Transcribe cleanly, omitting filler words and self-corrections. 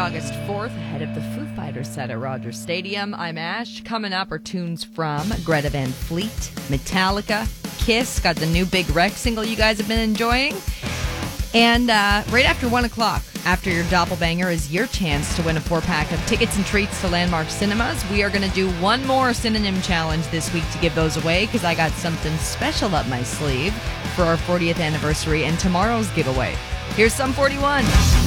August 4th, ahead of the Foo Fighters set at Rogers Stadium. I'm Ash. Coming up are tunes from Greta Van Fleet, Metallica, Kiss, got the new Big Wreck single you guys have been enjoying. And right after 1 o'clock, after your doppelbanger, is your chance to win a 4-pack of tickets and treats to Landmark Cinemas. We are going to do one more synonym challenge this week to give those away because I got something special up my sleeve for our 40th anniversary and tomorrow's giveaway. Here's Sum 41.